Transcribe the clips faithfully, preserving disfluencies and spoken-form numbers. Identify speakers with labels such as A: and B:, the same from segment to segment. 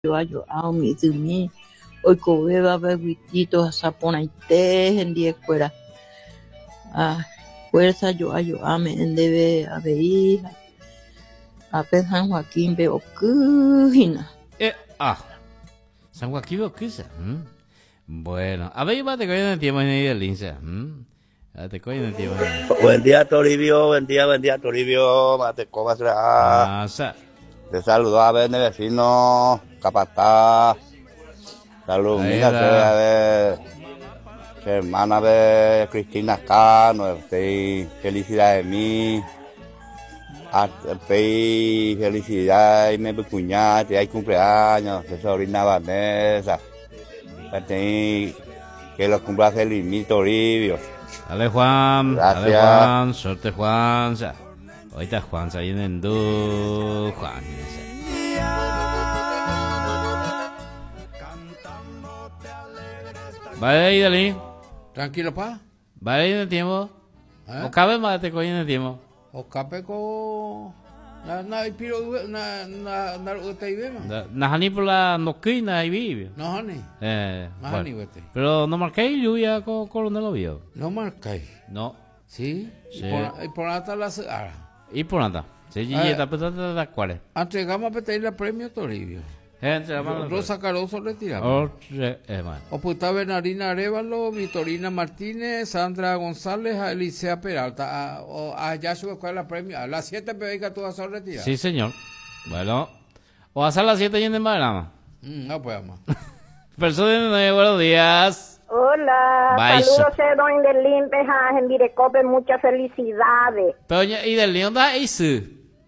A: ajo'ao mi'ymi oikovévape guitito saporãite hendiekuéra. Ah, fuerza jo'ajo'áme ndéve avei ápe San Joaquínpe okýhina.
B: Eh, ah, San Joaquín Oquisa. ¿Mm? Bueno, a ver, va te cogiendo el tiempo en el lince. ¿Mm? Te cogiendo el tiempo.
C: Buen día, Toribio. Buen día, buen día, Toribio. Mate, ¿cómo será?
B: Ah, sa.
C: Te saludo a ver, vecino. Capataz. Salud,
B: Ahí
C: mira,
B: da.
C: se a ver. Hermana de Cristina Cano. Felicidades de mí. Feliz felicidad y me cuñada, hay cumpleaños, de sobrina Vanessa. Que los cumpla feliz, mi Toribio.
B: Dale, Juan.
C: Gracias.
B: Dale, Juan. Suerte, Juan. Sa. Ahorita Juan se viene en du. Juan. Vale, ahí, Dalí.
D: Tranquilo, pa.
B: Vale, ahí en el tiempo.
D: ¿Eh?
B: O cabe más te cogiendo el tiempo.
D: O capeko na na ipiro na na na utai bema.
B: Najani por la noquina y vive.
D: No hani.
B: Eh,
D: No
B: bueno.
D: hani wete.
B: Pero no marqué lluvia con coronel lo vio.
D: No marcai.
B: No.
D: Sí.
B: Sí.
D: Y por, y por hasta la ara.
B: Y por nada. Se
D: Eh.
B: llega a la cual.
D: Entregamos a pedir el premio Toribio.
B: Gente, la mano.
D: Rosa Caroso retiramos.
B: Otra, eh, man.
D: Oputa Bernardina Arevalo, Vitorina Martínez, Sandra González, a Elisea Peralta. A, o, a Yashua, ¿cuál es el premio? A las siete pegas tú vas a retirar.
B: Sí, señor. Bueno. O hasta las siete y en Madama.
D: Mm, no pues más.
B: Personas de buenos días.
E: Hola,
B: Bye,
E: saludos a Don Delín Pejas en Virecope, muchas felicidades.
B: Pero ya- y del león da eso.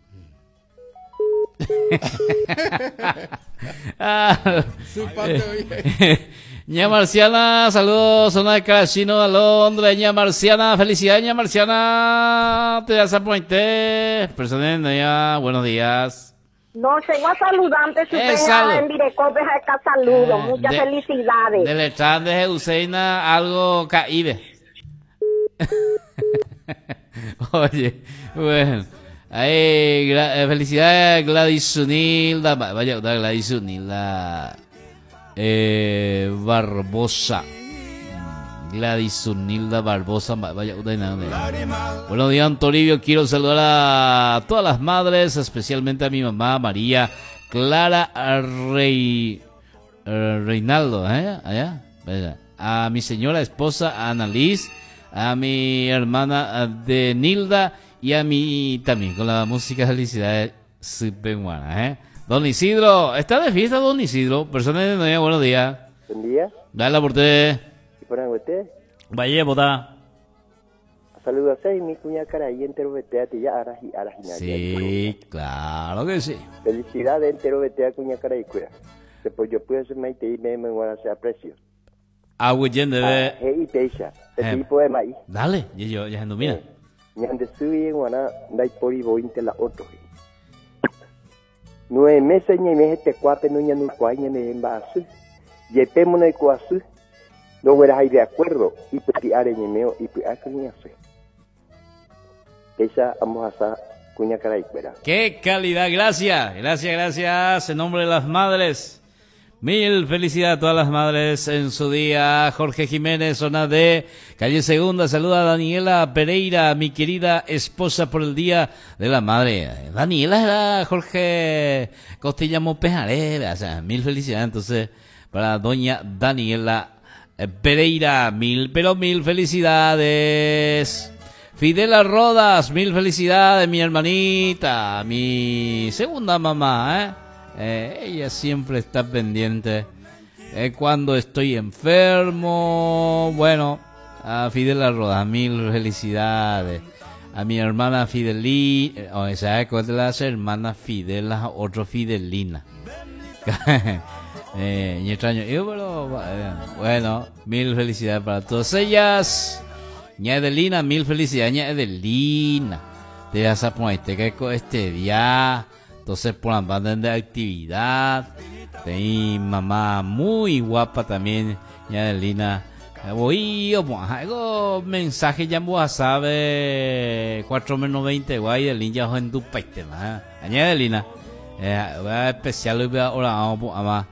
B: Ah,
D: Su parte, oye.
B: Ña Marciana, saludos, zona de Carachino, a Londres, Ña Marciana, felicidades, Ña Marciana, te das a pointe, personas de Ña, buenos días.
E: No, tengo a saludante su
B: Eh,
E: Pejas
B: salud.
E: en Virecope, acá saludo,
B: Eh,
E: muchas
B: de-
E: felicidades.
B: De Letrán de Useina, algo caíbe. Oye, bueno. Ahí, gra- eh, felicidades Gladys Unilda, va- vaya, da Gladys Unilda eh, Barbosa. Mm, Gladys Unilda Barbosa, va- vaya, da nada. Buenos días, Toribio. Quiero saludar a todas las madres, especialmente a mi mamá María Clara Rey, eh, Reinaldo, ¿eh? Allá, vaya. A mi señora esposa Annalise, a mi hermana de Nilda y a mí también con la música felicidades super buena, ¿eh? Don Isidro, está de fiesta Don Isidro, personas de Noia, buenos días.
F: Buen día.
B: Dale por usted.
F: ¿Y por usted?
B: Vaya, bota.
F: Saludos a mi cuña Caray, entero vetea, ya aras y aras y
B: Sí, claro que sí.
F: Felicidades, entero vetea, cuña Caray, cuida. Después yo puedo ser maite y me me van a hacer aprecio.
B: Aguyen
F: Ah,
B: debe.
F: hey, Teisha,
B: Eh.
F: el tipo de maíz.
B: Dale, y yo ya ando, mira.
F: Ñande subi en wana, dai pori bointe la otro. Nueve meses ñe meses te cuape no ña no cuaña ne en basu. Yepemo no cuasu. No hubiera ahí de acuerdo. Y pues ti are ñe meo y pues acá ña se. Esa vamos a hacer cuña caray cuera.
B: Qué calidad, gracias, gracias, gracias. En nombre de las madres, mil felicidades a todas las madres en su día. Jorge Jiménez, zona de calle Segunda, saluda a Daniela Pereira, mi querida esposa por el día de la madre. Daniela era Jorge Costilla Mopejarera, o sea, mil felicidades entonces para doña Daniela Pereira, mil, pero mil felicidades. Fidela Rodas, mil felicidades, mi hermanita, mi segunda mamá, ¿eh? Eh, ella siempre está pendiente eh, cuando estoy enfermo. Bueno, a Fidela Rodas, mil felicidades. A mi hermana Fidelina, o esa es de las hermanas Fidela, otro Fidelina. eh, y extraño, yo, pero, eh, bueno, mil felicidades para todas ellas. Ña Edelina, mil felicidades, Ña Edelina. Te vas a poner este que este día. Entonces por la banda de actividad. Mi mamá muy guapa también, Ña Edelina. Voy a algo mensaje ya vos sabe cuatro menos veinte guay de línea en tu paiste más. Ña Edelina. Eh, especial hoy ahora vamos a